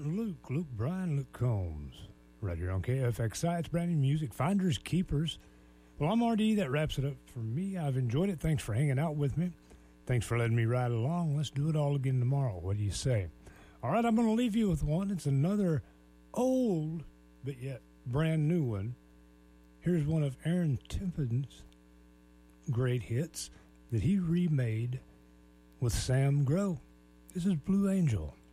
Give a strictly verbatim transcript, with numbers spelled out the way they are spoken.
and Luke, Luke Bryan, Luke Combs. Right here on K F X I, it's brand new music, Finders Keepers. Well, I'm R D. That wraps it up for me. I've enjoyed it. Thanks for hanging out with me. Thanks for letting me ride along. Let's do it all again tomorrow. What do you say? All right, I'm going to leave you with one. It's another old, but yet brand new one. Here's one of Aaron Tippin's great hits that he remade with Sam Grow. This is Blue Angel.